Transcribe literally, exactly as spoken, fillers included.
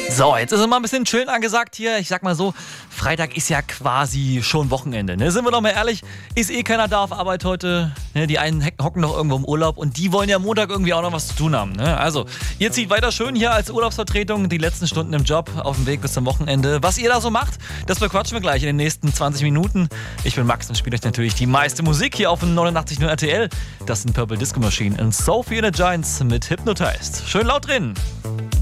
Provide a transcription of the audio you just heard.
So, jetzt ist es mal ein bisschen schön angesagt hier. Ich sag mal so, Freitag ist ja quasi schon Wochenende. Ne? Sind wir doch mal ehrlich, ist eh keiner da auf Arbeit heute. Ne? Die einen hocken noch irgendwo im Urlaub und die wollen ja Montag irgendwie auch noch was zu tun haben. Ne? Also, ihr zieht weiter schön hier als Urlaubsvertretung die letzten Stunden im Job auf dem Weg bis zum Wochenende. Was ihr da so macht, das bequatschen wir gleich in den nächsten zwanzig Minuten. Ich bin Max und spiele euch natürlich die meiste Musik hier auf dem neunundachtzig Komma null R T L. Das sind Purple Disco Machine und Sophie and the Giants mit Hypnotized. Schön laut drin.